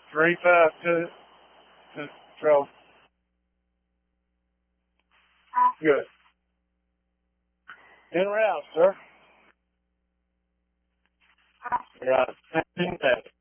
352 control. Good. In route, sir. You're out of 15 minutes.